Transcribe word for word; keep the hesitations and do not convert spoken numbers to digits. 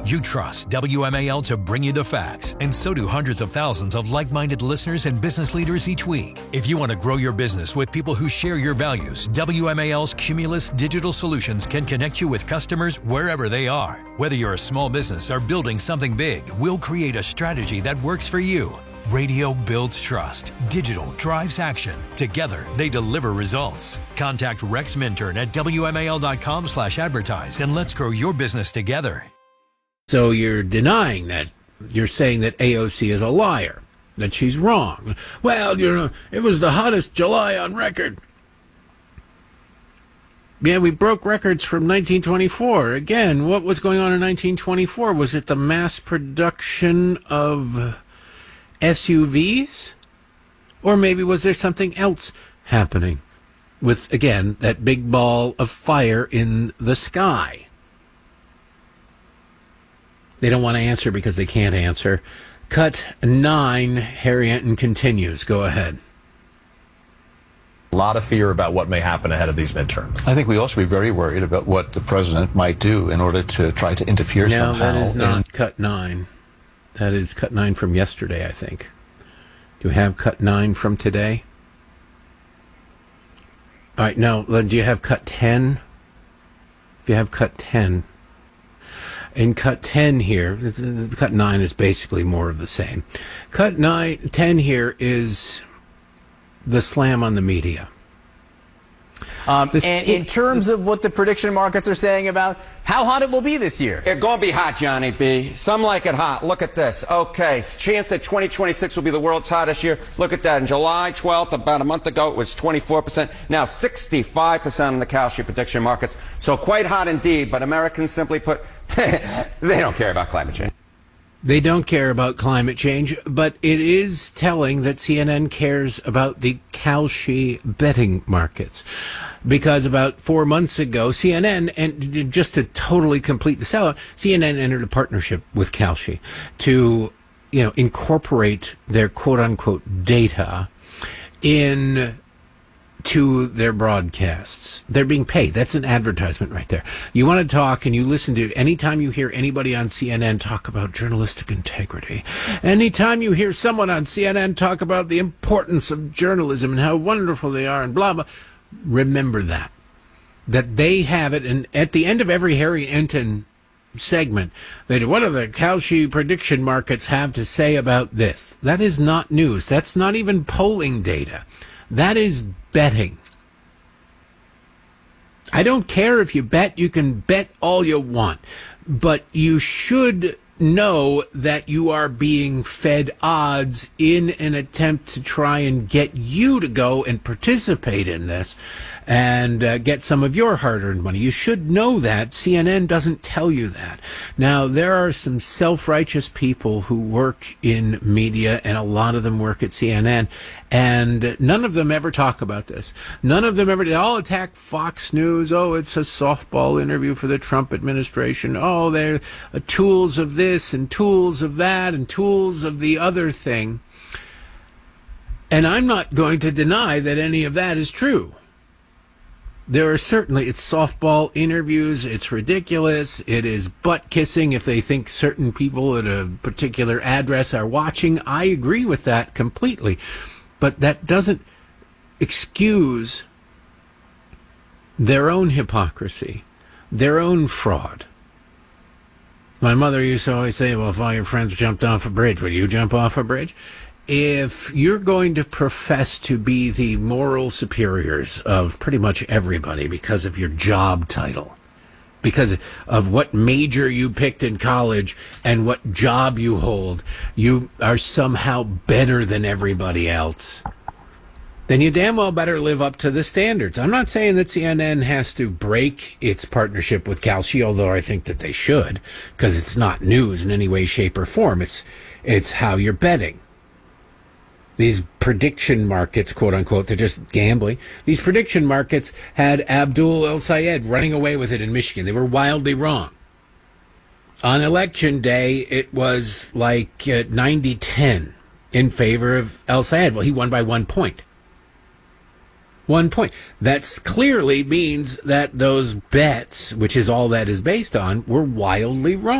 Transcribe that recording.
You trust W M A L to bring you the facts, and so do hundreds of thousands of like-minded listeners and business leaders each week. If you want to grow your business with people who share your values, W M A L's Cumulus Digital Solutions can connect you with customers wherever they are. Whether you're a small business or building something big, we'll create a strategy that works for you. Radio builds trust. Digital drives action. Together, they deliver results. Contact Rex Minturn at W M A L dot com slash advertise and let's grow your business together. So you're denying that. You're saying that A O C is a liar, that she's wrong. Well, you know, it was the hottest July on record. Yeah, we broke records from nineteen twenty-four. Again, what was going on in nineteen twenty-four? Was it the mass production of S U Vs? Or maybe was there something else happening with, again, that big ball of fire in the sky? They don't want to answer because they can't answer. Cut nine, Harry Enton continues. Go ahead. A lot of fear about what may happen ahead of these midterms. I think we also be very worried about what the president might do in order to try to interfere no, somehow. No, that is not in- cut nine. That is cut nine from yesterday, I think. Do we have cut nine from today? All right, no. Do you have cut ten? If you have cut ten. In cut ten here, cut nine is basically more of the same. Cut nine, ten here is the slam on the media. Um, This- and in terms of what the prediction markets are saying about how hot it will be this year. It's going to be hot, Johnny B. Some like it hot. Look at this. Okay, chance that twenty twenty-six will be the world's hottest year. Look at that. In July twelfth, about a month ago, it was twenty-four percent. Now sixty-five percent in the Kalshi prediction markets. So quite hot indeed, but Americans simply put, they don't care about climate change. They don't care about climate change, but it is telling that C N N cares about the Kalshi betting markets. Because about four months ago, C N N, and just to totally complete the sellout, C N N entered a partnership with Kalshi to, you know, incorporate their quote-unquote data in to their broadcasts. They're being paid. That's an advertisement right there. You want to talk and you listen to, anytime you hear anybody on C N N talk about journalistic integrity, anytime you hear someone on C N N talk about the importance of journalism and how wonderful they are and blah, blah, remember that. That they have it, and at the end of every Harry Enton segment, they do, what do the Kalshi prediction markets have to say about this? That is not news. That's not even polling data. That is betting. I don't care if you bet. You can bet all you want. But you should know that you are being fed odds in an attempt to try and get you to go and participate in this and uh, get some of your hard-earned money. You should know that. C N N doesn't tell you that. Now, there are some self-righteous people who work in media, and a lot of them work at C N N, and none of them ever talk about this. None of them ever, they all attack Fox News. Oh, it's a softball interview for the Trump administration. Oh, they're uh, tools of this and tools of that and tools of the other thing. And I'm not going to deny that any of that is true. There are certainly, it's softball interviews, it's ridiculous, it is butt-kissing if they think certain people at a particular address are watching. I agree with that completely. But that doesn't excuse their own hypocrisy, their own fraud. My mother used to always say, well, if all your friends jumped off a bridge, would you jump off a bridge? If you're going to profess to be the moral superiors of pretty much everybody because of your job title, because of what major you picked in college and what job you hold, you are somehow better than everybody else, then you damn well better live up to the standards. I'm not saying that C N N has to break its partnership with Kalshi, although I think that they should, because it's not news in any way, shape, or form. It's, it's how you're betting. These prediction markets, quote unquote, they're just gambling. These prediction markets had Abdul El Sayed running away with it in Michigan. They were wildly wrong. On election day, it was like uh, ninety ten in favor of El Sayed. Well, he won by one point. One point. That clearly means that those bets, which is all that is based on, were wildly wrong.